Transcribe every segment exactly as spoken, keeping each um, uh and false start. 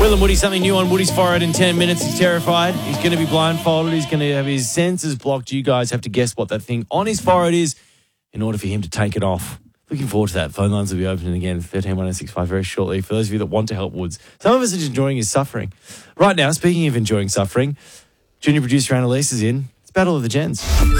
Will and Woody, something new on Woody's forehead in ten minutes. He's terrified. He's going to be blindfolded. He's going to have his senses blocked. You guys have to guess what that thing on his forehead is in order for him to take it off. Looking forward to that. Phone lines will be opening again, thirteen one oh six five, very shortly. For those of you that want to help Woods. Some of us are just enjoying his suffering. Right now, speaking of enjoying suffering, junior producer Annalise is in. It's Battle of the Gens.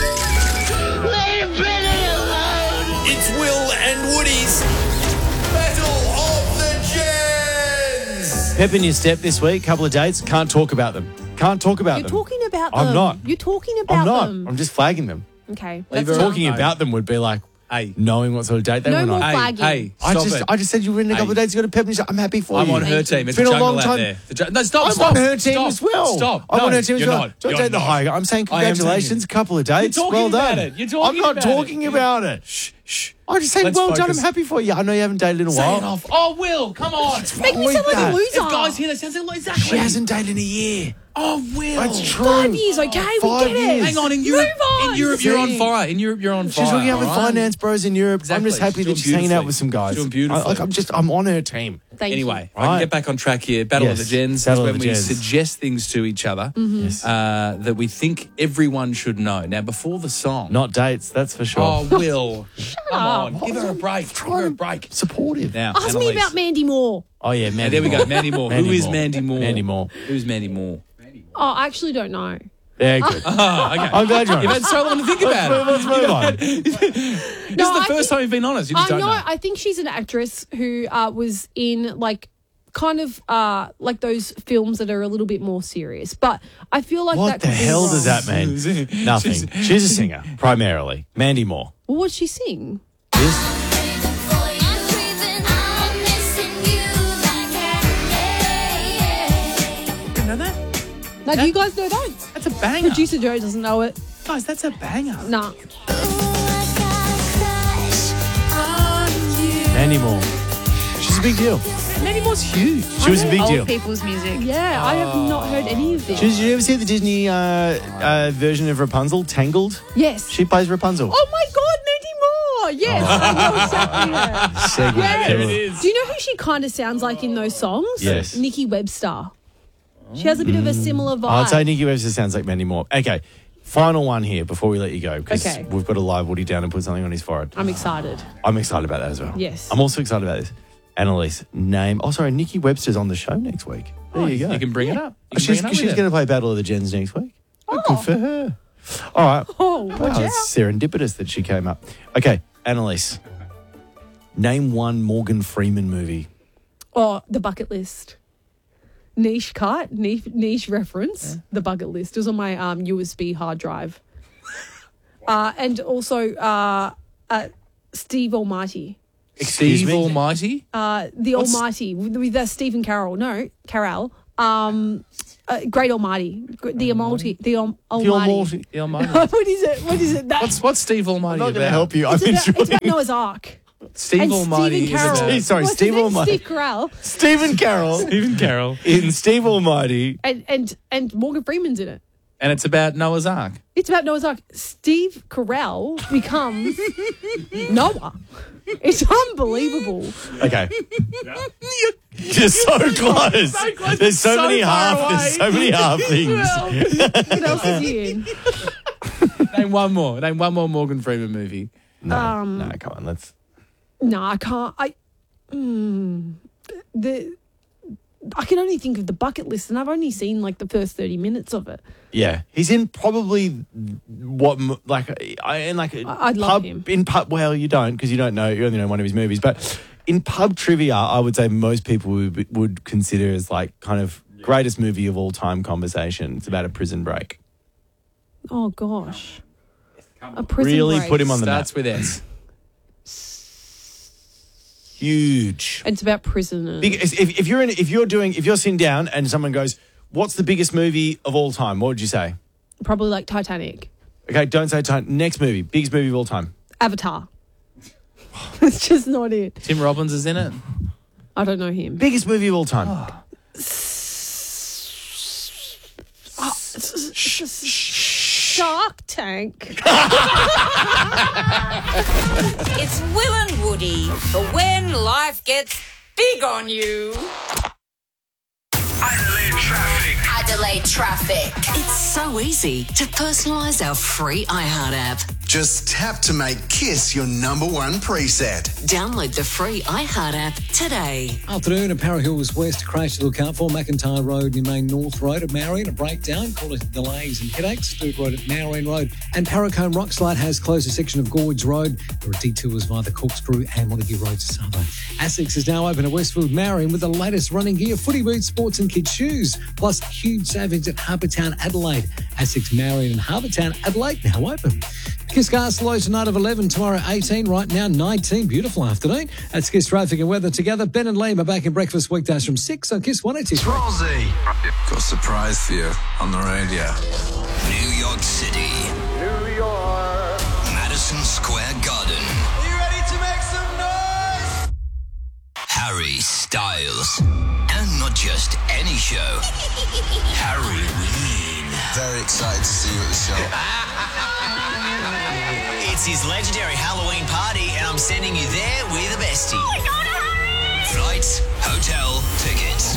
It's Will and Woody's Battle of the Gens. Pep in your step this week. Couple of dates. Can't talk about them. Can't talk about You're them. talking about them. I'm not. You're talking about I'm not. them. I'm just flagging them. Okay. Like, that's talking enough. about them would be like Hey. knowing what sort of date they No went more on. Hey, flagging. hey, I stop just, it. I just said you were in a couple Hey. of days. You got a pep in your step. I'm happy for I'm you. on her Thank team. you. It's Been a a jungle long out time. there. The ju- no, stop, I'm stop. on her team stop, as well. Stop. I'm no, on her team as you're well. not. Don't You're take the not. high. I'm saying I am congratulations. A couple of dates. You're talking well about done. it. You're talking I'm not about talking it. about it. Shh, shh. I just say Let's well done. I'm focus. happy for you. I know you haven't dated in a Say while. it off. Oh, Will, come on. Make me with sound like that? a loser. If guys hear that, sounds like exactly. She hasn't dated in a year. Oh, Will. That's true. Five years, okay? Five we get years. it. Hang on, in Europe, Move on. in Europe, you're on See? fire. In Europe, you're on She's fire. hooking up with all right? finance bros in Europe. I'm Exactly. just happy She's that doing she's hanging out beautifully. with some guys. She's doing beautifully. I, like, I'm just, I'm on her team. Thank Anyway, you. I can Right. get back on track here. Battle Yes. of the Gens Battle is of when the we Gens. suggest things to each other Yes. uh, that we think everyone should know. Now, before the song. Not dates, that's for sure. Oh, Will. Come on. Give her a break. Give her a break. Supportive. Now, Ask me Annalise. about Mandy Moore. Oh, yeah, Mandy Yeah, there we Moore. go. Mandy Moore. Mandy Who is Moore. Mandy Moore? Mandy Moore. Who's Mandy Moore? Oh, I actually don't know. Yeah, good. Oh, okay. I'm glad you're You've honest. had so long to think about it. Let's move on. This is No, the I first think- time you've been honest. You just I don't know. know. I think she's an actress who uh, was in like kind of uh, like those films that are a little bit more serious. But I feel like What that the could be hell wrong. does that mean? Nothing. She's a singer, primarily. Mandy Moore. Well, what'd she sing? This? You know that? Now, do you guys know that? That's a banger. Producer Joe doesn't know it. Guys, that's a banger. Nah. Mandy Moore. She's a big deal. Mandy Moore's huge. She was a big Old deal. people's music. Yeah, I have not heard any of this. Did you ever see the Disney uh, uh, version of Rapunzel, Tangled? Yes. She plays Rapunzel. Oh my God, Mandy Moore! Yes, I know exactly her. Segment Yeah. killer. There it is. Do you know who she kind of sounds like in those songs? Yes. Nikki Webster. She has a bit of a similar vibe. I'd say Nikki Webster sounds like Mandy Moore. Okay, final one here before we let you go, because Okay. we've got to live Woody down and put something on his forehead. I'm excited. I'm excited about that as well. Yes. I'm also excited about this. Annalise, name. Oh, sorry, Nikki Webster's on the show next week. There you go. You can bring it up. You can she's bring it up she's with her. going to play Battle of the Gens next week. Oh, good for her. All right. Oh, watch Wow, out. it's serendipitous that she came up. Okay, Annalise, name one Morgan Freeman movie. Oh, The Bucket List. Niche cut, niche, niche reference. The Bucket List. It was on my um, U S B hard drive. uh, and also uh, uh, Steve Almighty. Excuse Steve me? Almighty. Uh, the What's- Almighty with, with uh, Stephen Carroll. No, Carell. Um, uh, Great Almighty. The Almighty. The Al- The Almighty. Almighty. The Almighty. what is it? What is it? That, What's what's Steve Almighty I'm not going about? to help you. I'm it's, about, it's enjoying about Noah's Ark. Steve and Almighty Stephen is Carroll. about Sorry, What's Steve his name? Almighty. Steve Carell. Stephen Carroll Stephen Carroll, in Steve Almighty. And, and, and Morgan Freeman's in it. and it's about Noah's Ark. It's about Noah's Ark. Steve Carell becomes Noah. It's unbelievable. Okay. You're so close. So close, There's so, so many far half. away. There's so many half things. What else is he in? Name one more. Name one more Morgan Freeman movie. No, Um, no, come on. Let's. No, I can't. I mm, the I can only think of The Bucket List, and I've only seen like the first thirty minutes of it. Yeah, he's in probably what m- like I in like a I- I'd love pub him. in pub. Well, you don't because you don't know. You only know one of his movies, but in pub trivia, I would say most people would, would consider as like kind of greatest movie of all time conversation. It's about a prison break. Oh gosh, a prison Really break. put him on the map. Starts with S. Huge. It's about prisoners. Big, if, if you're in, if you're doing, if you're sitting down and someone goes, "What's the biggest movie of all time?" What would you say? Probably like Titanic, Okay, don't say time. Next movie, biggest movie of all time. Avatar. It's just not it. Tim Robbins is in it. I don't know him. Biggest movie of all time. Shark Tank. It's Will and Woody for when life gets big on you. Adelaide traffic. It's so easy to personalise our free iHeart app. Just tap to make Kiss your number one preset. Download the free iHeart app today. Afternoon at Para Hills West, crash to look out for. McIntyre Road near Main North Road at Marion, a breakdown, causing delays and headaches. Stewart Road at Marion Road. And Paracombe Rockslide has closed a section of Gorge Road. There are detours via the Corkscrew and Montague Road to Southern. Asics is now open at Westfield Marion with the latest running gear, footy boots, sports and kids shoes. Plus huge savings at Harbour Town Adelaide. Asics Marion and Harbour Town Adelaide now open. Kiss Cars low tonight of eleven, tomorrow eighteen, right now nineteen. Beautiful afternoon. That's Kiss Traffic and Weather together. Ben and Liam are back in breakfast weekdays from six on Kiss one eighty. Rosie, got a surprise for you on the radio. New York City. New York. Madison Square Garden. Are you ready to make some noise? Harry Styles. And not just any show. Harry Reen. Very excited to see you at the show. It's his legendary Halloween party, and I'm sending you there with a bestie. Oh my God, Harry! Flights, hotel, tickets.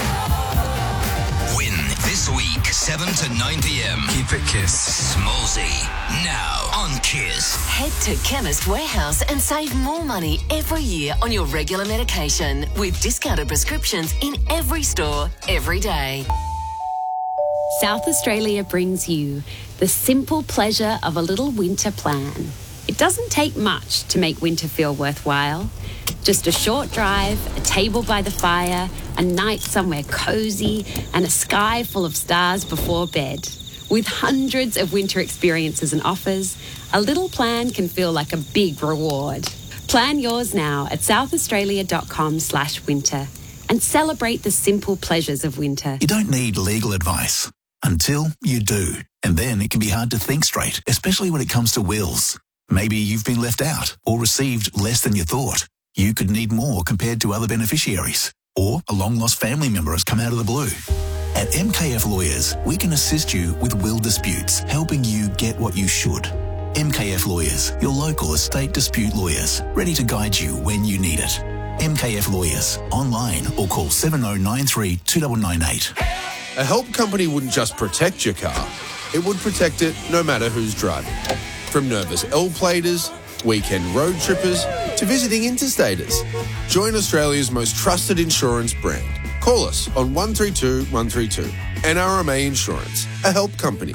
Win this week, seven to nine p.m. Keep it Kiss. Smallsy, now on Kiss. Head to Chemist Warehouse and save more money every year on your regular medication with discounted prescriptions in every store, every day. South Australia brings you the simple pleasure of a little winter plan. It doesn't take much to make winter feel worthwhile. Just a short drive, a table by the fire, a night somewhere cosy, and a sky full of stars before bed. With hundreds of winter experiences and offers, a little plan can feel like a big reward. Plan yours now at southaustralia.com slash winter and celebrate the simple pleasures of winter. You don't need legal advice until you do. And then it can be hard to think straight, especially when it comes to wills. Maybe you've been left out or received less than you thought. You could need more compared to other beneficiaries. Or a long-lost family member has come out of the blue. At M K F Lawyers, we can assist you with will disputes, helping you get what you should. M K F Lawyers, your local estate dispute lawyers, ready to guide you when you need it. M K F Lawyers, online or call seven oh nine three, two nine nine eight. A help company wouldn't just protect your car, it would protect it no matter who's driving. From nervous L-platers, weekend road trippers, to visiting interstaters. Join Australia's most trusted insurance brand. Call us on one three two one three two. N R M A Insurance, a help company.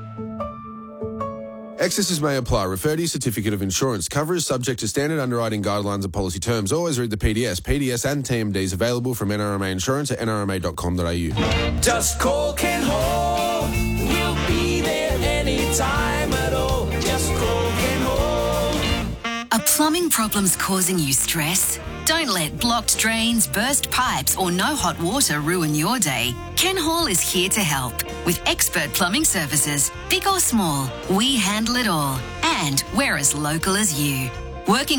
Excesses may apply. Refer to your certificate of insurance. Cover is subject to standard underwriting guidelines and policy terms. Always read the P D S. P D S and T M Ds available from N R M A Insurance at n r m a dot com dot a u. Just call Ken Hall. We'll be there anytime at all. Just call Ken Hall. Are plumbing problems causing you stress? Don't let blocked drains, burst pipes, or no hot water ruin your day. Ken Hall is here to help. With expert plumbing services, big or small, we handle it all. And we're as local as you. Working